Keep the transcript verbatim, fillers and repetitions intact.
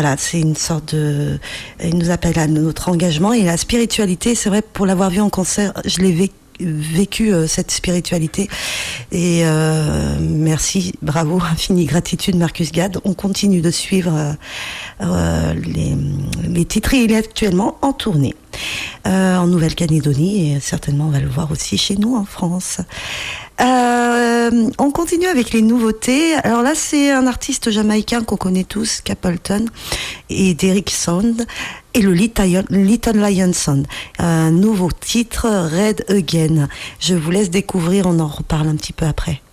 voilà, c'est une sorte de, il nous appelle à notre engagement et la spiritualité. C'est vrai, pour l'avoir vu en concert, je l'ai vécu. vécu euh, cette spiritualité et euh, merci, bravo, infinie gratitude Marcus Gad. On continue de suivre euh, euh, les, les titres. Il est actuellement en tournée euh, en Nouvelle-Calédonie et certainement on va le voir aussi chez nous en France. Euh, on continue avec les nouveautés. Alors là, c'est un artiste jamaïcain qu'on connaît tous, Capleton et Derrick Sound, et le Little, Little Lion Sound. Un nouveau titre, Red Again. Je vous laisse découvrir, on en reparle un petit peu après.